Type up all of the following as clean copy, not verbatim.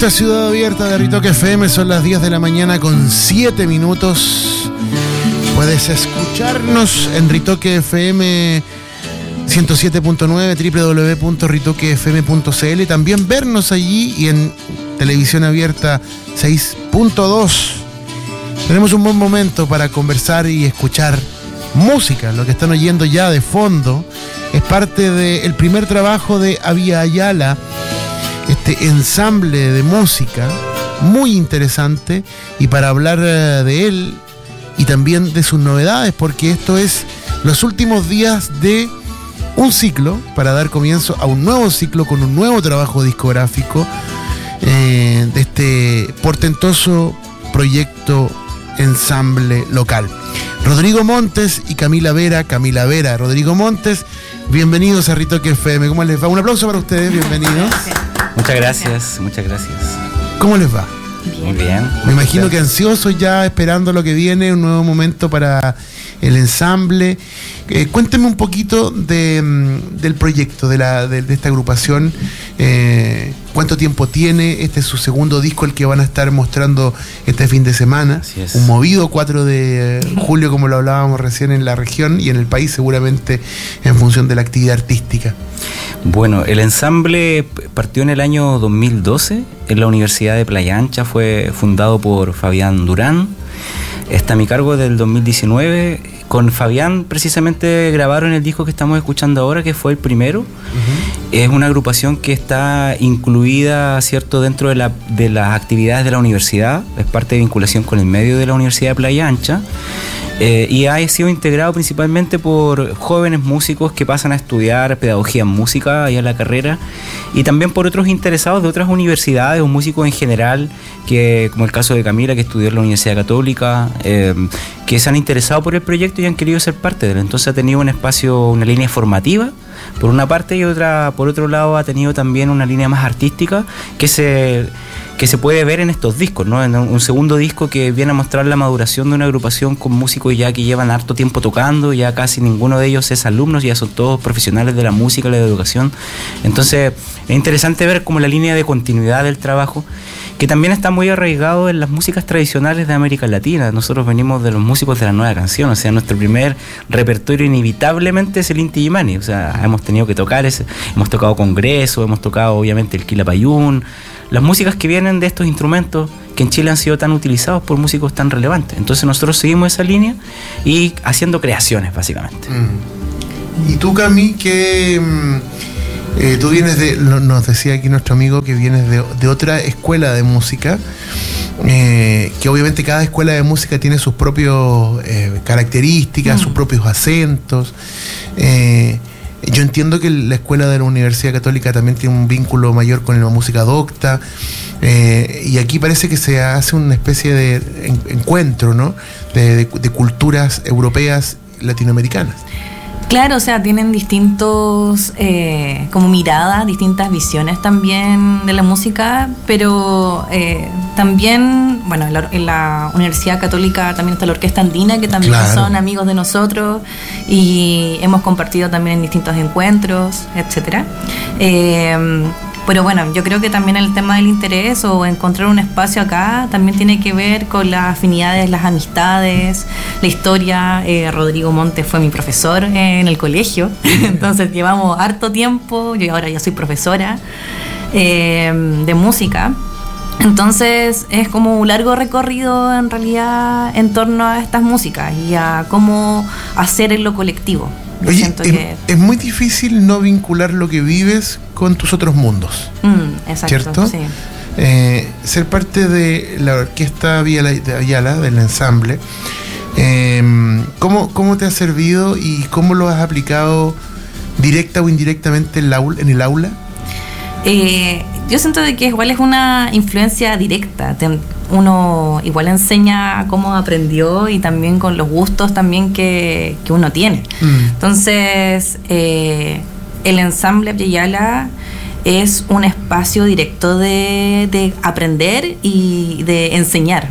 Esto es Ciudad Abierta de Ritoque FM, son las 10 de la mañana con 7 minutos. Puedes escucharnos en Ritoque FM 107.9, www.ritoquefm.cl, y también vernos allí y en Televisión Abierta 6.2. Tenemos un buen momento para conversar y escuchar música. Lo que están oyendo ya de fondo es parte del primer trabajo de Avia Ayala, este ensamble de música muy interesante, y para hablar de él y también de sus novedades, porque esto es los últimos días de un ciclo para dar comienzo a un nuevo ciclo con un nuevo trabajo discográfico de este portentoso proyecto ensamble local. Rodrigo Montes y Camila Vera. Rodrigo Montes, bienvenidos a Ritoque FM. ¿Cómo les va? Un aplauso para ustedes, bienvenidos. Muchas gracias. ¿Cómo les va? Muy bien. Me imagino que ansiosos ya, esperando lo que viene, un nuevo momento para el ensamble. Cuéntenme un poquito del proyecto, de esta agrupación. ¿Cuánto tiempo tiene? Este es su segundo disco, el que van a estar mostrando este fin de semana. Así es. Un movido 4 de julio, como lo hablábamos recién, en la región y en el país, seguramente en función de la actividad artística. Bueno, el ensamble partió en el año 2012 en la Universidad de Playa Ancha. Fue fundado por Fabián Durán. Está a mi cargo desde el 2019. Con Fabián precisamente grabaron el disco que estamos escuchando ahora, que fue el primero. Uh-huh. Es una agrupación que está incluida, ¿cierto?, dentro de las actividades de la universidad. Es parte de vinculación con el medio de la Universidad de Playa Ancha. Y ha sido integrado principalmente por jóvenes músicos que pasan a estudiar pedagogía en música allá en la carrera, y también por otros interesados de otras universidades o músicos en general, que, como el caso de Camila, que estudió en la Universidad Católica, que se han interesado por el proyecto y han querido ser parte de él. Entonces ha tenido un espacio, una línea formativa por una parte, y otra, por otro lado, ha tenido también una línea más artística que se puede ver en estos discos, ¿no? En un segundo disco que viene a mostrar la maduración de una agrupación con músicos ya que llevan harto tiempo tocando, ya casi ninguno de ellos es alumnos, ya son todos profesionales de la música y de la educación. Entonces es interesante ver como la línea de continuidad del trabajo, que también está muy arraigado en las músicas tradicionales de América Latina. Nosotros venimos de los músicos de la nueva canción, o sea, nuestro primer repertorio inevitablemente es el Inti Illimani. O sea, hemos tenido que tocar hemos tocado congreso, hemos tocado obviamente el Quilapayún, las músicas que vienen de estos instrumentos que en Chile han sido tan utilizados por músicos tan relevantes. Entonces nosotros seguimos esa línea y haciendo creaciones, básicamente. ¿Y tú, Cami, que tú vienes nos decía aquí nuestro amigo que vienes de otra escuela de música, que obviamente cada escuela de música tiene sus propias características, sus propios acentos? Yo entiendo que la escuela de la Universidad Católica también tiene un vínculo mayor con la música docta, y aquí parece que se hace una especie de encuentro, ¿no?, de culturas europeas latinoamericanas. Claro, o sea, tienen distintos como miradas, distintas visiones también de la música, pero también, bueno, en la Universidad Católica también está la Orquesta Andina, que también son amigos de nosotros, y hemos compartido también en distintos encuentros, etcétera. Pero bueno, yo creo que también el tema del interés o encontrar un espacio acá también tiene que ver con las afinidades, las amistades, la historia. Rodrigo Montes fue mi profesor en el colegio, entonces llevamos harto tiempo. Yo ahora ya soy profesora de música. Entonces es como un largo recorrido en realidad en torno a estas músicas y a cómo hacer en lo colectivo. Oye, es muy difícil no vincular lo que vives con tus otros mundos. Exacto, ¿cierto? Sí. Ser parte de la Orquesta Avia Ayala, del ensamble, ¿cómo te ha servido y cómo lo has aplicado directa o indirectamente en el aula? Yo siento de que igual es una influencia directa. Uno igual enseña cómo aprendió y también con los gustos también que uno tiene. Entonces, el ensamble Avia Ayala es un espacio directo de aprender y de enseñar.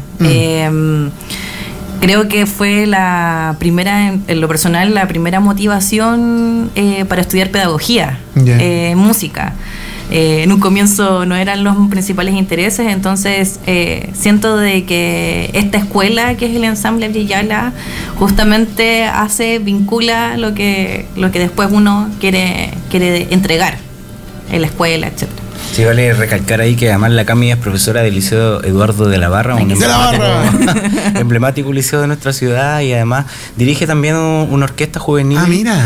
Creo que fue la primera, en lo personal, la primera motivación para estudiar pedagogía, música. en un comienzo no eran los principales intereses, entonces siento de que esta escuela que es el ensamble Abya justamente vincula lo que después uno quiere entregar en la escuela, etcétera. Sí, vale recalcar ahí que además la Cami es profesora del Liceo Eduardo de la Barra, un emblemático liceo de nuestra ciudad, y además dirige también una orquesta juvenil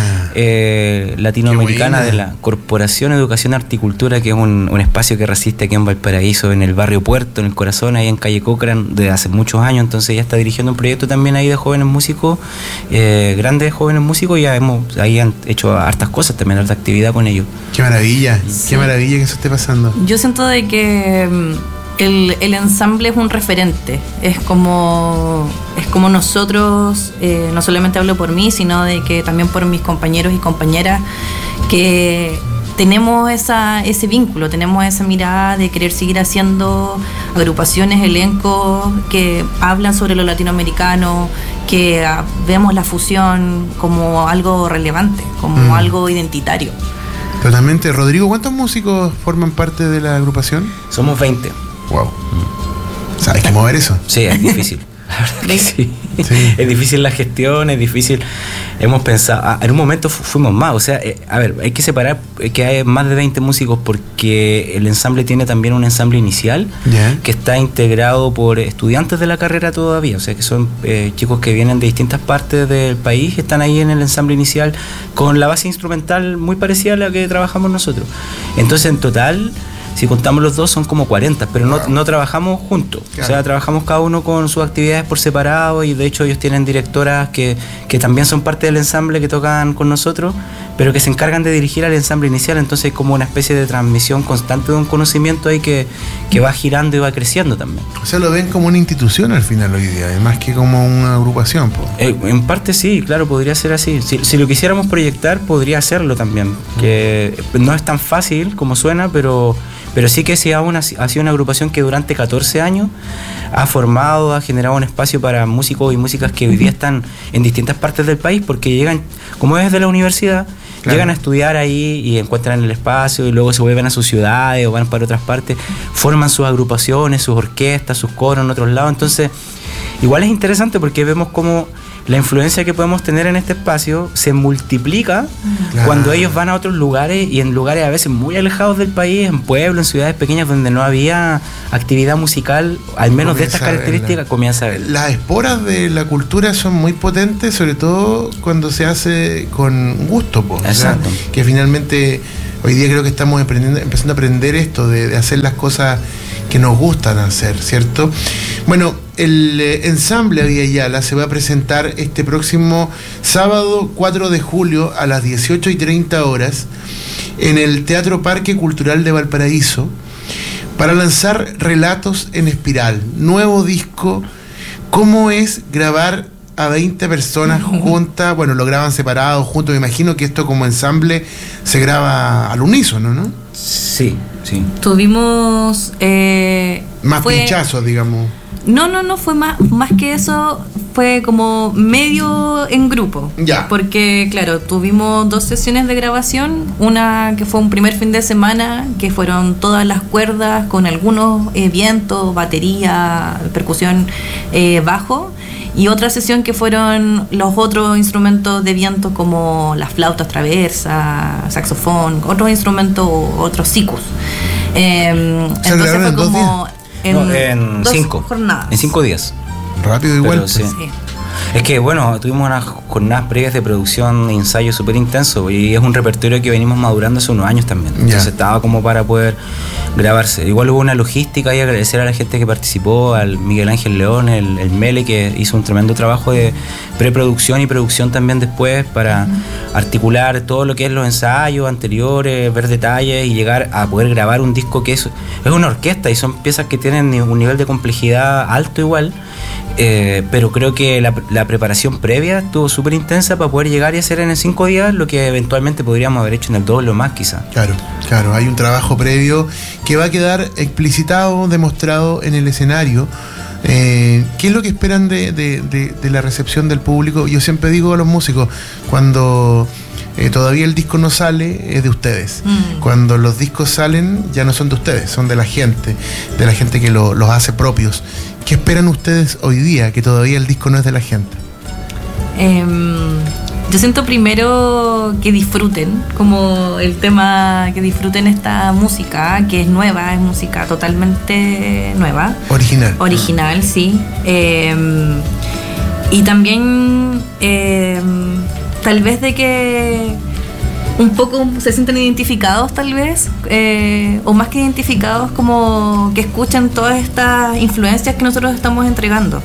latinoamericana de la Corporación Educación Articultura, que es un espacio que resiste aquí en Valparaíso, en el barrio Puerto, en el corazón, ahí en calle Cochrane, desde hace muchos años. Entonces ella está dirigiendo un proyecto también ahí de jóvenes músicos, grandes jóvenes músicos, y ahí han hecho hartas cosas también, harta actividad con ellos. Qué maravilla, qué maravilla que eso esté pasando. Yo siento de que el ensamble es un referente, es como nosotros, no solamente hablo por mí, sino de que también por mis compañeros y compañeras, que tenemos ese vínculo, tenemos esa mirada de querer seguir haciendo agrupaciones, elencos que hablan sobre lo latinoamericano, que vemos la fusión como algo relevante, como algo identitario. Totalmente. Rodrigo, ¿cuántos músicos forman parte de la agrupación? Somos 20. Wow. ¿Sabes cómo mover eso? Sí, es difícil. La verdad que sí. Es difícil la gestión, es difícil. Hemos pensado, en un momento fuimos más, o sea, hay que separar que hay más de 20 músicos, porque el ensamble tiene también un ensamble inicial que está integrado por estudiantes de la carrera todavía, o sea, que son chicos que vienen de distintas partes del país, que están ahí en el ensamble inicial con la base instrumental muy parecida a la que trabajamos nosotros. Entonces, en total, si contamos los dos, son como 40, pero no trabajamos juntos. Claro. O sea, trabajamos cada uno con sus actividades por separado, y de hecho ellos tienen directoras que también son parte del ensamble, que tocan con nosotros, pero que se encargan de dirigir al ensamble inicial. Entonces hay como una especie de transmisión constante de un conocimiento ahí que va girando y va creciendo también. O sea, lo ven como una institución al final hoy día, más que como una agrupación. En parte sí, claro, podría ser así. Si lo quisiéramos proyectar, podría serlo también. Que no es tan fácil como suena, pero sí que sí ha sido una agrupación que durante 14 años ha formado, ha generado un espacio para músicos y músicas que hoy día están en distintas partes del país, porque llegan, como es desde la universidad, claro, llegan a estudiar ahí y encuentran el espacio, y luego se vuelven a sus ciudades o van para otras partes, forman sus agrupaciones, sus orquestas, sus coros en otros lados. Entonces, igual es interesante porque vemos cómo la influencia que podemos tener en este espacio se multiplica cuando ellos van a otros lugares, y en lugares a veces muy alejados del país, en pueblos, en ciudades pequeñas donde no había actividad musical, al menos de estas características, comienza a ver. Las esporas de la cultura son muy potentes, sobre todo cuando se hace con gusto. Exacto. O sea, que finalmente hoy día creo que estamos empezando a aprender esto de hacer las cosas que nos gustan hacer, ¿cierto? Bueno, el ensamble Abya se va a presentar este próximo sábado 4 de julio a las 18:30 horas en el Teatro Parque Cultural de Valparaíso, para lanzar Relatos en Espiral, nuevo disco. ¿Cómo es grabar a 20 personas juntas? Bueno, lo graban separados, juntos. Me imagino que esto como ensamble se graba al unísono, ¿no? Sí. Tuvimos más pinchazos, digamos. No, fue más que eso, fue como medio en grupo. Ya. Porque, claro, tuvimos 2 sesiones de grabación, una que fue un primer fin de semana, que fueron todas las cuerdas con algunos vientos, batería, percusión, bajo, y otra sesión que fueron los otros instrumentos de viento como las flautas traversas, saxofón, otros instrumentos, otros sicus. Entonces fue como en 5 jornadas. En 5 días. Rápido igual. Sí. Es que bueno, tuvimos unas jornadas previas de producción, de ensayo súper intenso, y es un repertorio que venimos madurando hace unos años también. Entonces estaba como para poder grabarse. Igual hubo una logística, y agradecer a la gente que participó, al Miguel Ángel León, el Mele, que hizo un tremendo trabajo de preproducción y producción también después, para articular todo lo que es los ensayos anteriores, ver detalles y llegar a poder grabar un disco que es una orquesta, y son piezas que tienen un nivel de complejidad alto igual. Pero creo que la preparación previa estuvo súper intensa para poder llegar y hacer en 5 días lo que eventualmente podríamos haber hecho en el doble o más, quizá. Claro, hay un trabajo previo que va a quedar explicitado, demostrado en el escenario. ¿Qué es lo que esperan de la recepción del público? Yo siempre digo a los músicos, cuando todavía el disco no sale, es de ustedes. Cuando los discos salen, ya no son de ustedes, son de la gente que los hace propios. ¿Qué esperan ustedes hoy día, que todavía el disco no es de la gente? Yo siento primero que disfruten, como el tema, que disfruten esta música, que es nueva, es música totalmente nueva. Original, sí. Y también tal vez de que un poco se sienten identificados tal vez, o más que identificados, como que escuchan todas estas influencias que nosotros estamos entregando.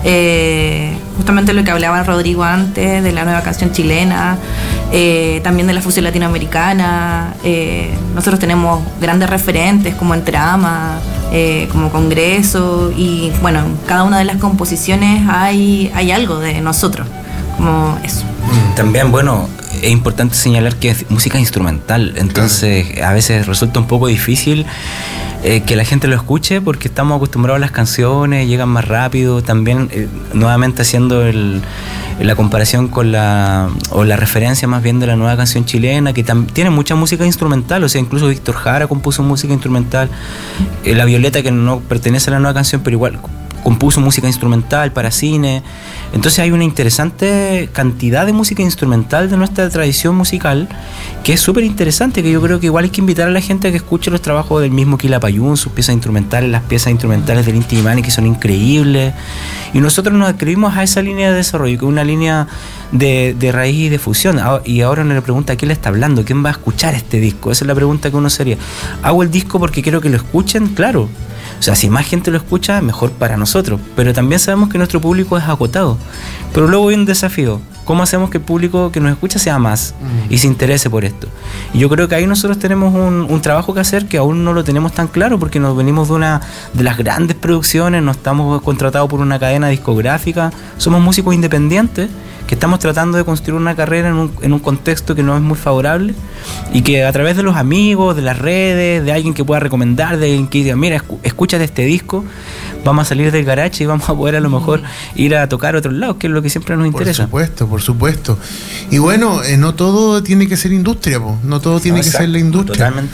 Justamente lo que hablaba Rodrigo antes, de la nueva canción chilena, también de la fusión latinoamericana. Nosotros tenemos grandes referentes como Entrama, como Congreso, y bueno, en cada una de las composiciones hay algo de nosotros, como eso. También, bueno, es importante señalar que es música instrumental, entonces a veces resulta un poco difícil que la gente lo escuche, porque estamos acostumbrados a las canciones, llegan más rápido. También, nuevamente haciendo la comparación con la referencia más bien de la nueva canción chilena, que tiene mucha música instrumental, o sea, incluso Víctor Jara compuso música instrumental, La Violeta, que no pertenece a la nueva canción, pero igual compuso música instrumental para cine. Entonces hay una interesante cantidad de música instrumental de nuestra tradición musical, que es súper interesante, que yo creo que igual hay que invitar a la gente a que escuche los trabajos del mismo Quilapayún, sus piezas instrumentales, las piezas instrumentales del Inti Illimani, que son increíbles. Y nosotros nos adscribimos a esa línea de desarrollo, que es una línea de raíz y de fusión. Y ahora uno le pregunta, ¿a quién le está hablando? ¿Quién va a escuchar este disco? Esa es la pregunta que uno sería. ¿Hago el disco porque quiero que lo escuchen? Claro. O sea, si más gente lo escucha, mejor para nosotros. Pero también sabemos que nuestro público es acotado. Pero luego hay un desafío. ¿Cómo hacemos que el público que nos escucha sea más y se interese por esto? Y yo creo que ahí nosotros tenemos un trabajo que hacer, que aún no lo tenemos tan claro, porque nos venimos de las grandes producciones, no estamos contratados por una cadena discográfica, somos músicos independientes que estamos tratando de construir una carrera en un contexto que no es muy favorable, y que a través de los amigos, de las redes, de alguien que pueda recomendar, de alguien que diga, mira, escúchate este disco, vamos a salir del garage y vamos a poder a lo mejor ir a tocar a otros lados, que es lo que siempre nos interesa. Por supuesto. Y bueno, no todo tiene que ser industria, no todo tiene que ser la industria. Totalmente.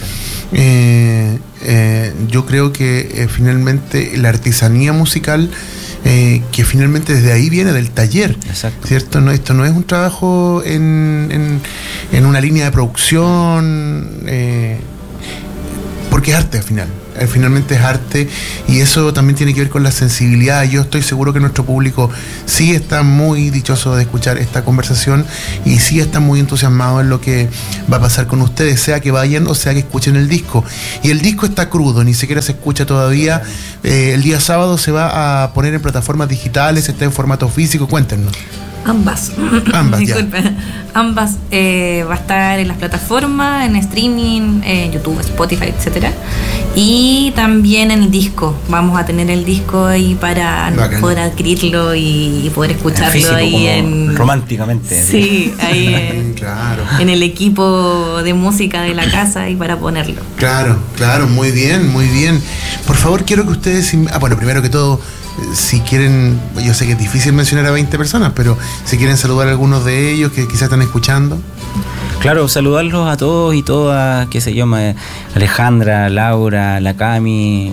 Yo creo que finalmente la artesanía musical, que finalmente desde ahí viene del taller. Exacto. ¿Cierto? No, esto no es un trabajo en una línea de producción, porque es arte al final. Finalmente es arte, y eso también tiene que ver con la sensibilidad. Yo estoy seguro que nuestro público sí está muy dichoso de escuchar esta conversación, y sí está muy entusiasmado en lo que va a pasar con ustedes, sea que vayan o sea que escuchen el disco. Y el disco está crudo, ni siquiera se escucha todavía. El día sábado se va a poner en plataformas digitales, está en formato físico. Cuéntenos. Ambas. Disculpe. Ambas va a estar en las plataformas, en streaming, YouTube, Spotify, etcétera. Y también en el disco. Vamos a tener el disco ahí para poder adquirirlo y poder escucharlo físico, ahí románticamente. Sí, ahí claro. En el equipo de música de la casa, y para ponerlo. Claro, muy bien. Por favor, quiero que ustedes, bueno, primero que todo, si quieren, yo sé que es difícil mencionar a 20 personas, pero si quieren saludar a algunos de ellos que quizás están escuchando. Claro, saludarlos a todos y todas, qué sé yo, Alejandra, Laura, la Cami,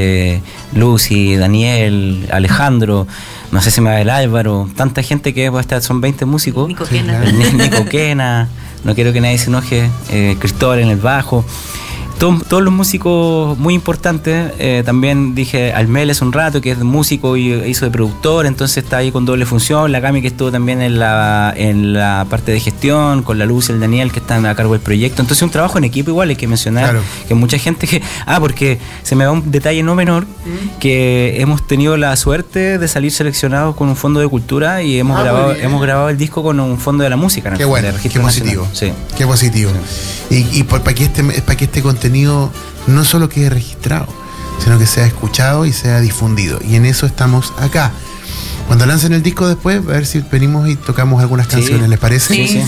Lucy, Daniel, Alejandro, no sé si me va el Álvaro, tanta gente que son 20 músicos. Nico Quena. Nico Quena, no quiero que nadie se enoje, Cristóbal en el bajo. Todos los músicos muy importantes. También dije Almel hace un rato, que es músico y hizo de productor, entonces está ahí con doble función. La Cami, que estuvo también en la parte de gestión, con la Luz y el Daniel, que están a cargo del proyecto. Entonces un trabajo en equipo igual, hay que mencionar. Claro. Que mucha gente que... porque se me da un detalle no menor, que hemos tenido la suerte de salir seleccionados con un fondo de cultura, y hemos grabado el disco con un fondo de la música. Qué bueno, qué positivo. Sí. Qué positivo. Sí. Y para que este contenido no solo quede registrado, sino que sea escuchado y sea difundido, y en eso estamos acá. Cuando lancen el disco después, a ver si venimos y tocamos algunas canciones, ¿les parece? Sí.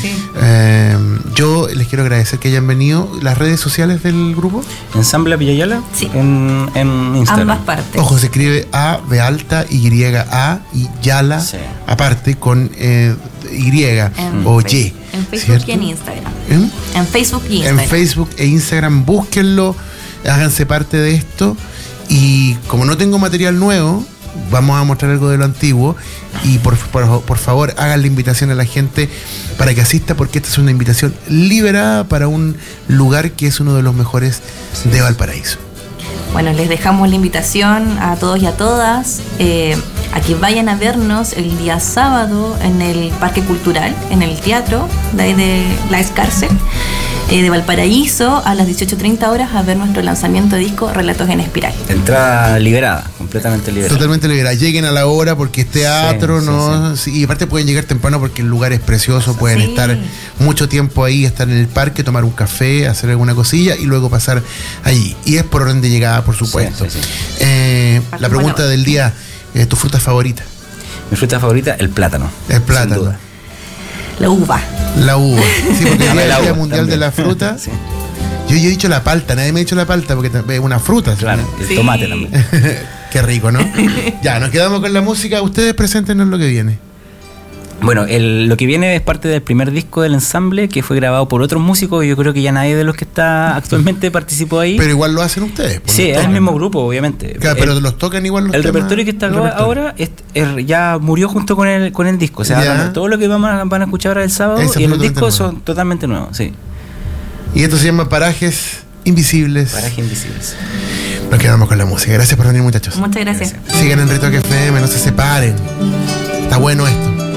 Yo les quiero agradecer que hayan venido. ¿Las redes sociales del grupo? Ensamble Villayala, sí. En Instagram. Ambas partes. Ojo, se escribe A, B alta, Y, A y Yala, sí. Aparte, con Y o Y. En Facebook ¿cierto? y en Instagram. ¿Eh? En Facebook y Instagram. En Facebook e Instagram, búsquenlo, háganse parte de esto. Y como no tengo material nuevo, vamos a mostrar algo de lo antiguo. Y por favor, hagan la invitación a la gente para que asista, porque esta es una invitación liberada para un lugar que es uno de los mejores de Valparaíso. Bueno, les dejamos la invitación a todos y a todas a que vayan a vernos el día sábado en el Parque Cultural, en el teatro de la Escárcel de Valparaíso, a las 18:30 horas, a ver nuestro lanzamiento de disco Relatos en Espiral. Entrada liberada, completamente liberada. Totalmente liberada. Lleguen a la hora porque es teatro, sí, ¿no? sí. Sí, y aparte pueden llegar temprano porque el lugar es precioso, pueden estar mucho tiempo ahí, estar en el parque, tomar un café, hacer alguna cosilla y luego pasar allí. Y es por orden de llegada, por supuesto. Sí, sí. La pregunta del día, ¿tu fruta favorita? Mi fruta favorita, el plátano. El plátano. Sin duda. La uva. La uva. Sí, porque el Día uva, Mundial también. de la Fruta. Sí. Yo he dicho la palta, nadie me ha dicho la palta porque es una fruta. Claro, ¿sí? el tomate también. Qué rico, ¿no? Ya, nos quedamos con la música. Ustedes preséntenos lo que viene. Bueno, lo que viene es parte del primer disco del ensamble, que fue grabado por otros músicos. Yo creo que ya nadie de los que está actualmente participó ahí. Pero igual lo hacen ustedes. Pues, sí, los es el tocan. mismo grupo, obviamente. Claro, pero los tocan igual los El temas, repertorio que está el repertorio. ahora ya murió junto con el disco. O sea, Ya. todo lo que van a escuchar ahora el sábado Es y en el absolutamente disco nuevo. son totalmente nuevos, sí. Y esto se llama Parajes Invisibles. Parajes Invisibles. Nos quedamos con la música. Gracias por venir, muchachos. Muchas gracias. Sigan en Ritoque FM, no se separen. Está bueno esto.